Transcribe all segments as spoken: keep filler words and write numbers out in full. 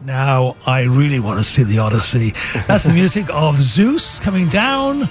Now I really want to see the Odyssey. That's the music of Zeus coming down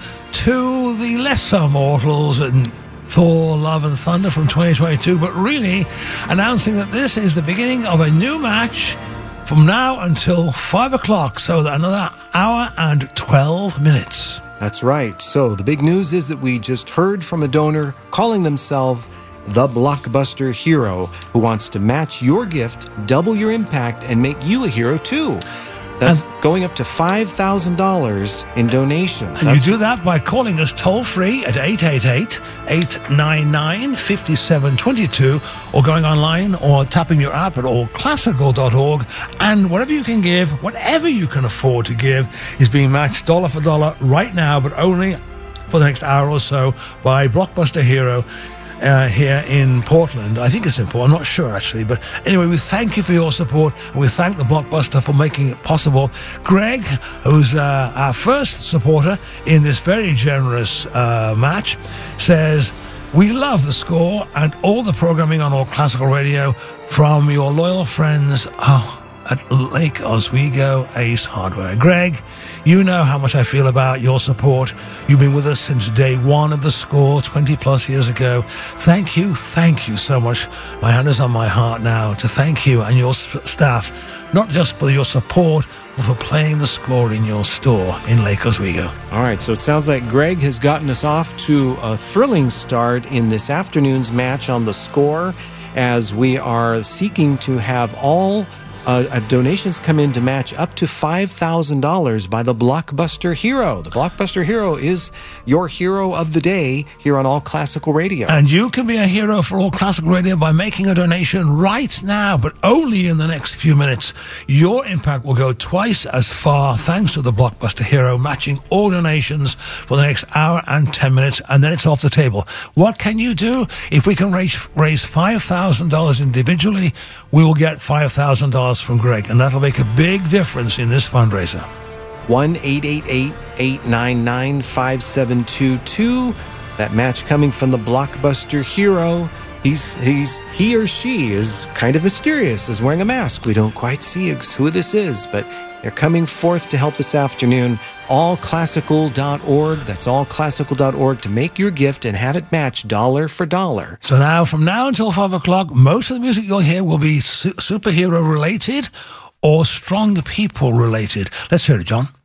to the lesser mortals and Thor, Love and Thunder from twenty twenty-two, but really announcing that this is the beginning of a new match from now until five o'clock, so that another hour and twelve minutes. That's right. So the big news is that we just heard from a donor calling themselves the Blockbuster Hero, who wants to match your gift, double your impact, and make you a hero too. That's and, going up to five thousand dollars in donations. And That's you do that by calling us toll-free at eight eight eight, eight nine nine, five seven two two, or going online or tapping your app at all classical dot org. And whatever you can give, whatever you can afford to give, is being matched dollar for dollar right now, but only for the next hour or so by Blockbuster Hero. Uh, here in Portland. I think it's in Portland, I'm not sure actually, but anyway, we thank you for your support, and we thank the Blockbuster for making it possible. Greg, who's uh, our first supporter in this very generous uh, match, says, "We love the score and all the programming on All Classical Radio from your loyal friends oh, at Lake Oswego Ace Hardware." Greg, you know how much I feel about your support. You've been with us since day one of the score, twenty plus years ago. Thank you, thank you so much. My hand is on my heart now to thank you and your staff, not just for your support, but for playing the score in your store in Lake Oswego. All right, so it sounds like Greg has gotten us off to a thrilling start in this afternoon's match on the score, as we are seeking to have all Uh, of donations come in to match up to five thousand dollars by the Blockbuster Hero. The Blockbuster Hero is your hero of the day here on All Classical Radio. And you can be a hero for All Classical Radio by making a donation right now, but only in the next few minutes. Your impact will go twice as far thanks to the Blockbuster Hero, matching all donations for the next hour and ten minutes, and then it's off the table. What can you do? If we can raise, raise five thousand dollars individually, we will get five thousand dollars from Greg, and that'll make a big difference in this fundraiser. one eight eight eight, eight nine nine, five seven two two. That match coming from the Blockbuster Hero. He's he's he or she is kind of mysterious, is wearing a mask. We don't quite see who this is, but they're coming forth to help this afternoon. all classical dot org. That's all classical dot org to make your gift and have it match dollar for dollar. So now, from now until five o'clock, most of the music you'll hear will be su- superhero related or strong people related. Let's hear it, John.